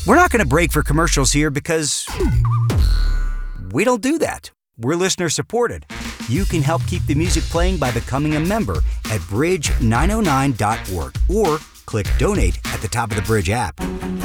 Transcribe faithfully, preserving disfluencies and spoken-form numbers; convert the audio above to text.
We're not going to break for commercials here because we don't do that. We're listener supported. You can help keep the music playing by becoming a member at bridge nine oh nine dot org or click donate at the top of the Bridge app.